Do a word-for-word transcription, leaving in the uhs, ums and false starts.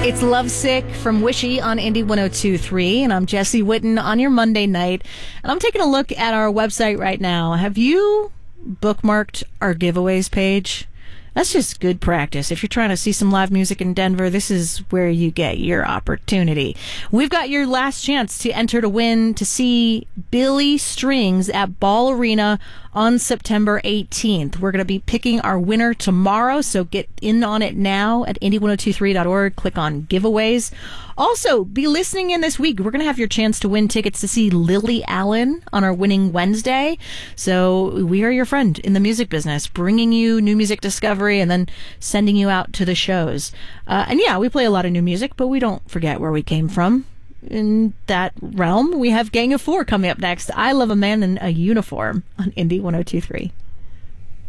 It's Lovesick from Wishy on Indie one oh two point three, and I'm Jesse Witten on your Monday night. And I'm taking a look at our website right now. Have you bookmarked our giveaways page? That's just good practice. If you're trying to see some live music in Denver, this is where you get your opportunity. We've got your last chance to enter to win to see Billy Strings at Ball Arena on September eighteenth. We're going to be picking our winner tomorrow, so get in on it now at indie one oh two three dot org. Click on giveaways. Also, be listening in this week. We're going to have your chance to win tickets to see Lily Allen on our Winning Wednesday. So we are your friend in the music business, bringing you new music discovery and then sending you out to the shows. Uh, and yeah, we play a lot of new music, but we don't forget where we came from. In that realm, we have Gang of Four coming up next. I Love a Man in a Uniform on Indie one oh two three.